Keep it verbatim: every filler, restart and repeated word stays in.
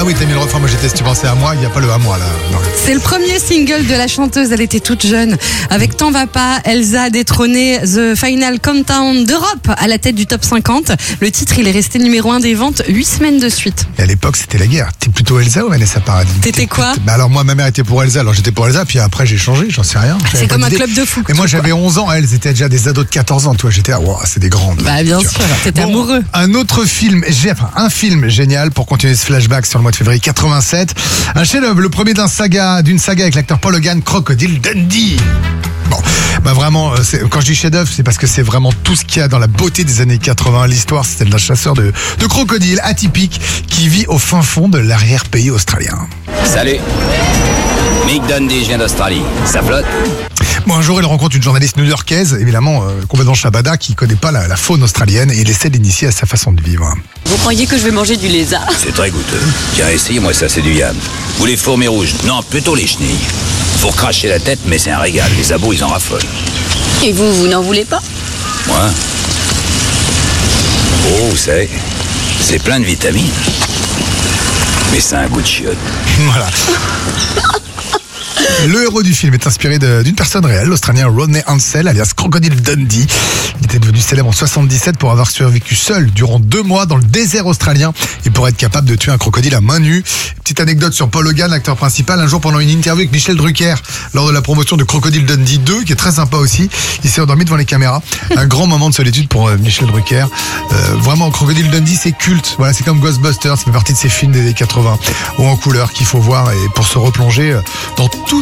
bah oui, t'as mis le refrain, moi j'étais, si tu pensais à moi, il n'y a pas le à moi là. Non. C'est le premier single de la chanteuse, elle était toute jeune. Avec T'en va pas, Elsa a détrôné The Final Countdown d'Europe à la tête du top cinquante. Le titre, il est resté numéro un des ventes huit semaines de suite. Et à l'époque, c'était la guerre. T'es plutôt Elsa ou Vanessa Paradis? T'étais quoi? Bah alors moi, ma mère était pour Elsa, alors j'étais pour Elsa, puis après j'ai changé, j'en sais rien. C'est comme un club de foot. Et moi j'avais onze ans, elles étaient déjà des ados de quatorze ans, toi j'étais, wow, c'est des grandes. Bah bien sûr, t'étais bon, amoureux. Un autre film, enfin un film génial pour continuer ce flashback sur le mois de février quatre-vingt-sept. Un chef-d'œuvre, le premier d'un saga, d'une saga avec l'acteur Paul Hogan, Crocodile Dundee. Bon, bah vraiment, c'est, quand je dis chef-d'œuvre, c'est parce que c'est vraiment tout ce qu'il y a dans la beauté des années quatre-vingts. L'histoire, c'est celle d'un chasseur de, de crocodiles atypique qui vit au fin fond de l'arrière-pays australien. Salut, Mick Dundee, je viens d'Australie. Ça flotte? Bon, un jour, il rencontre une journaliste new-yorkaise, évidemment euh, complètement chabada, qui connaît pas la, la faune australienne, et il essaie d'initier à sa façon de vivre. Vous croyez que je vais manger du lézard? C'est très goûteux. Tiens, essayez-moi ça, c'est du yam. Ou les fourmis rouges? Non, plutôt les chenilles. Faut cracher la tête, mais c'est un régal. Les abots, ils en raffolent. Et vous, vous n'en voulez pas? Moi? Oh, vous savez, c'est plein de vitamines. Mais c'est un goût de chiotte. Voilà. Le héros du film est inspiré de, d'une personne réelle, l'Australien Rodney Ansell, alias Crocodile Dundee. Il était devenu célèbre en soixante-dix-sept pour avoir survécu seul durant deux mois dans le désert australien et pour être capable de tuer un crocodile à main nue. Petite anecdote sur Paul Hogan, l'acteur principal. Un jour, pendant une interview avec Michel Drucker, lors de la promotion de Crocodile Dundee deux, qui est très sympa aussi, il s'est endormi devant les caméras. Un grand moment de solitude pour euh, Michel Drucker. Euh, vraiment, Crocodile Dundee, c'est culte. Voilà, c'est comme Ghostbusters, ça fait partie de ces films des années quatre-vingts, ou en couleur qu'il faut voir et pour se replonger dans tout